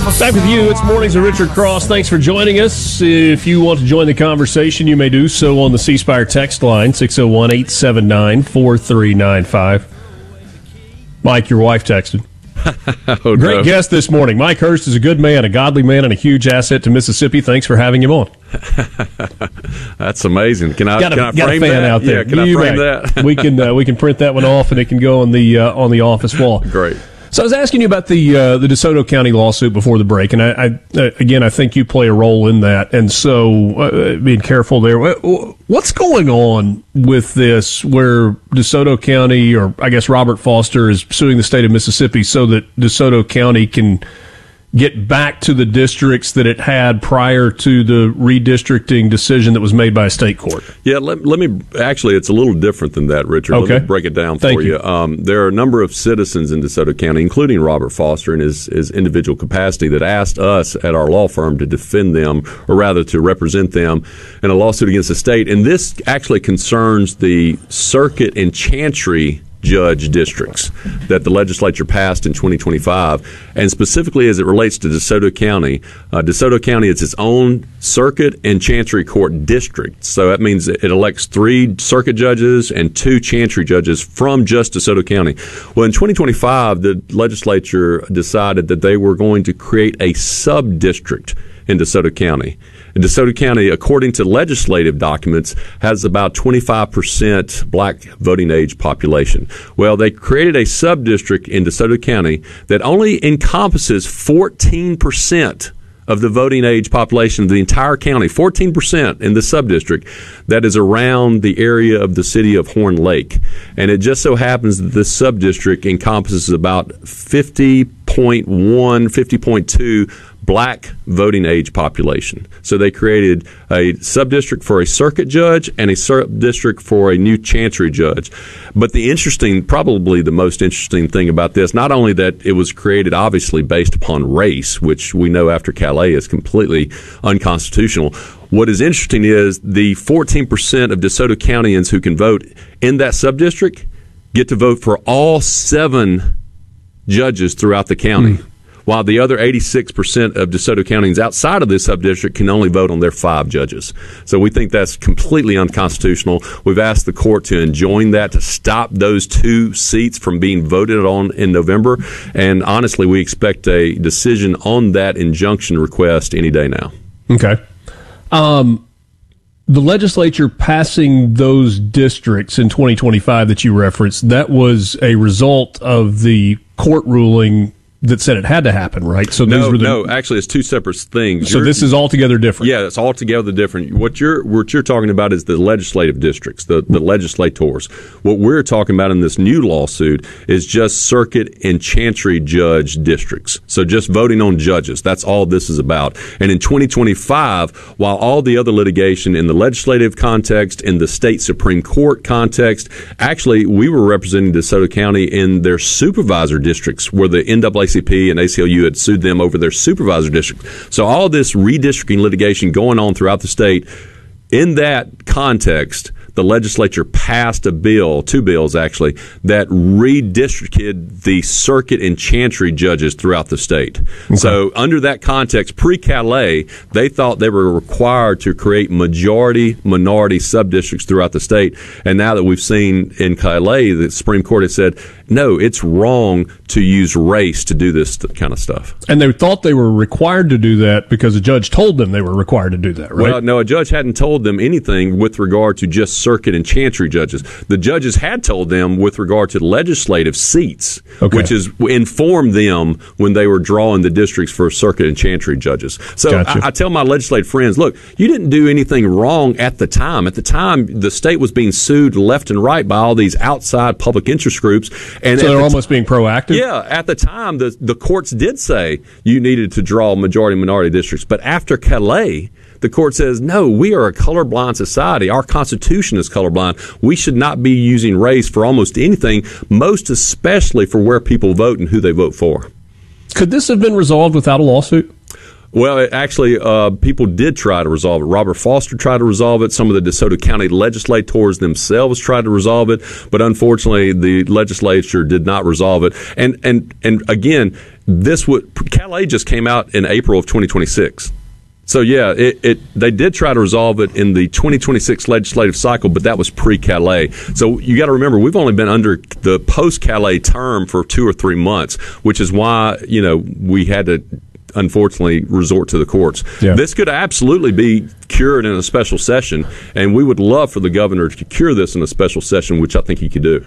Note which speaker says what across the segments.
Speaker 1: Back with you. It's Mornings with Richard Cross. Thanks for joining us. If you want to join the conversation, you may do so on the C Spire text line, 601-879-4395. Mike, your wife texted.
Speaker 2: Oh,
Speaker 1: Great guest this morning. Mike Hurst is a good man, a godly man, and a huge asset to Mississippi. Thanks for having him on.
Speaker 2: That's amazing. Can I frame
Speaker 1: fan
Speaker 2: that?
Speaker 1: Out there.
Speaker 2: Yeah, can I frame that?
Speaker 1: we can print that one off, and it can go on the office wall.
Speaker 2: Great.
Speaker 1: So I was asking you about the DeSoto County lawsuit before the break, and I think you play a role in that, and so being careful there. What's going on with this where DeSoto County, or I guess Robert Foster, is suing the state of Mississippi so that DeSoto County can get back to the districts that it had prior to the redistricting decision that was made by a state court?
Speaker 2: Yeah, let me actually, it's a little different than that, Richard.
Speaker 1: Okay.
Speaker 2: Let me break it down for you. There are a number of citizens in DeSoto County, including Robert Foster in his individual capacity, that asked us at our law firm to defend them, or rather to represent them in a lawsuit against the state. And this actually concerns the circuit and chantry judge districts that the legislature passed in 2025, and specifically as it relates to DeSoto County. DeSoto County is its own circuit and chantry court district, so that means it elects 3 circuit judges and 2 chantry judges from just DeSoto County. Well, in 2025, the legislature decided that they were going to create a sub-district in DeSoto County. And DeSoto County, according to legislative documents, has about 25% black voting age population. Well, they created a sub-district in DeSoto County that only encompasses 14% of the voting age population of the entire county, 14% in the sub-district that is around the area of the city of Horn Lake. And it just so happens that this sub-district encompasses about 50.2 black voting age population. So they created a sub-district for a circuit judge and a sub-district for a new chantry judge. But probably the most interesting thing about this, not only that it was created obviously based upon race, which we know after Calais is completely unconstitutional. What is interesting is the 14% of DeSoto Countyans who can vote in that sub-district get to vote for all 7 judges throughout the county. While the other 86% of DeSoto Countyans outside of this sub-district can only vote on their 5 judges. So we think that's completely unconstitutional. We've asked the court to enjoin that, to stop those 2 seats from being voted on in November. And honestly, we expect a decision on that injunction request any day now.
Speaker 1: Okay. The legislature passing those districts in 2025 that you referenced, that was a result of the court ruling that said it had to happen, right? So
Speaker 2: no, actually, it's 2 separate things.
Speaker 1: So this is altogether different.
Speaker 2: Yeah, it's altogether different. What you're talking about is the legislative districts, the legislators. What we're talking about in this new lawsuit is just circuit and chantry judge districts. So just voting on judges. That's all this is about. And in 2025, while all the other litigation in the legislative context, in the state Supreme Court context, actually we were representing DeSoto County in their supervisor districts where the NAACP and ACLU had sued them over their supervisor district. So all this redistricting litigation going on throughout the state, in that context, the legislature passed a bill, 2 bills actually, that redistricted the circuit and chantry judges throughout the state. Okay. So under that context, pre-Calais, they thought they were required to create majority-minority sub-districts throughout the state. And now that we've seen in Calais, the Supreme Court has said, no, it's wrong to use race to do this kind of stuff.
Speaker 1: And they thought they were required to do that because a judge told them they were required to do that, right?
Speaker 2: Well, no, a judge hadn't told them anything with regard to just circuit and chantry judges. The judges had told them with regard to legislative seats, which is informed them when they were drawing the districts for circuit and chantry judges. So gotcha. I tell my legislative friends, look, you didn't do anything wrong at the time. At the time, the state was being sued left and right by all these outside public interest groups. And
Speaker 1: so they're almost being proactive?
Speaker 2: Yeah. At the time, the courts did say you needed to draw majority-minority districts. But after Calais, the court says, no, we are a colorblind society. Our Constitution is colorblind. We should not be using race for almost anything, most especially for where people vote and who they vote for.
Speaker 1: Could this have been resolved without a lawsuit?
Speaker 2: Well, actually, people did try to resolve it. Robert Foster tried to resolve it. Some of the DeSoto County legislators themselves tried to resolve it. But unfortunately, the legislature did not resolve it. And again, Calais just came out in April of 2026. So, yeah, they did try to resolve it in the 2026 legislative cycle, but that was pre-Calais. So you got to remember, we've only been under the post-Calais term for 2 or 3 months, which is why, we had to unfortunately resort to the courts. Yeah. This could absolutely be cured in a special session, and we would love for the governor to cure this in a special session, which I think he could do.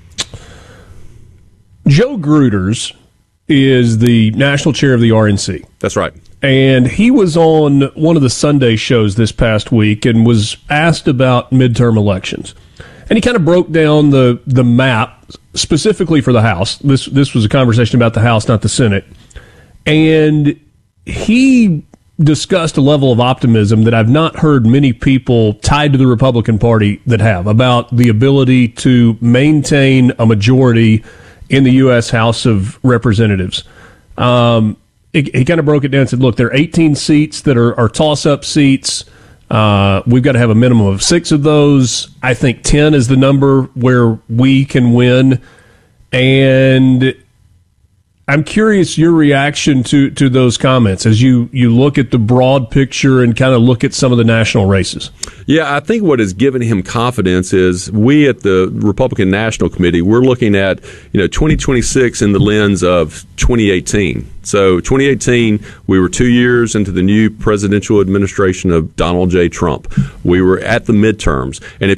Speaker 1: Joe Gruters is the national chair of the RNC.
Speaker 2: That's right.
Speaker 1: And he was on one of the Sunday shows this past week and was asked about midterm elections. And he kind of broke down the map specifically for the House. This was a conversation about the House, not the Senate. And he discussed a level of optimism that I've not heard many people tied to the Republican Party that have, about the ability to maintain a majority in the U.S. House of Representatives. He kind of broke it down and said, look, there are 18 seats that are toss-up seats. We've got to have a minimum of 6 of those. I think 10 is the number where we can win. And I'm curious your reaction to those comments as you look at the broad picture and kind of look at some of the national races.
Speaker 2: Yeah, I think what has given him confidence is we at the Republican National Committee, we're looking at 2026 in the lens of 2018. So 2018, we were 2 years into the new presidential administration of Donald J. Trump. We were at the midterms. And if